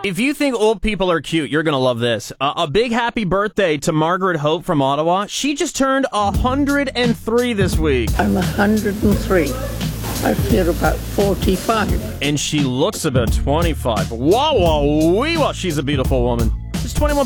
If you think old people are cute, you're going to love this. A big happy birthday to Margaret Hope from Ottawa. She just turned 103 this week. I'm 103. I feel about 45. And she looks about 25. Wow, wow, wee, wow. She's a beautiful woman. She's 21